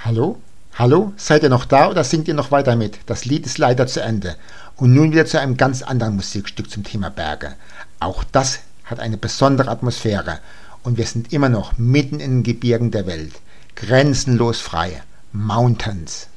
Hallo? Hallo? Seid ihr noch da oder singt ihr noch weiter mit? Das Lied ist leider zu Ende. Und nun wieder zu einem ganz anderen Musikstück zum Thema Berge. Auch das hat eine besondere Atmosphäre. Und wir sind immer noch mitten in den Gebirgen der Welt. Grenzenlos frei. Mountains.